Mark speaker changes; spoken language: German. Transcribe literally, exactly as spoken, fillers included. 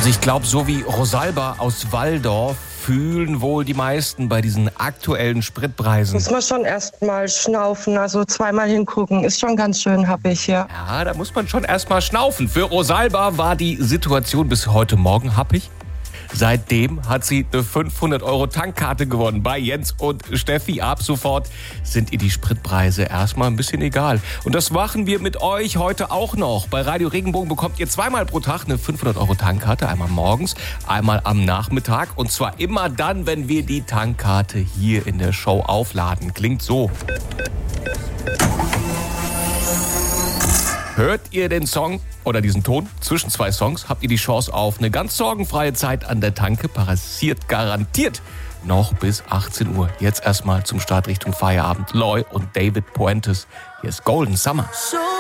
Speaker 1: Also ich glaube, so wie Rosalba aus Walldorf fühlen wohl die meisten bei diesen aktuellen Spritpreisen.
Speaker 2: Muss man schon erst mal schnaufen, also zweimal hingucken. Ist schon ganz schön happig hier.
Speaker 1: Ja, da muss man schon erst mal schnaufen. Für Rosalba war die Situation bis heute Morgen happig. Seitdem hat sie eine fünfhundert Euro Tankkarte gewonnen bei Jens und Steffi. Ab sofort sind ihr die Spritpreise erstmal ein bisschen egal. Und das machen wir mit euch heute auch noch. Bei Radio Regenbogen bekommt ihr zweimal pro Tag eine fünfhundert Euro Tankkarte. Einmal morgens, einmal am Nachmittag. Und zwar immer dann, wenn wir die Tankkarte hier in der Show aufladen. Klingt so. Hört ihr den Song oder diesen Ton zwischen zwei Songs, habt ihr die Chance auf eine ganz sorgenfreie Zeit an der Tanke. Passiert garantiert noch bis achtzehn Uhr. Jetzt erstmal zum Start Richtung Feierabend. Loy und David Puentes. Hier ist Golden Summer.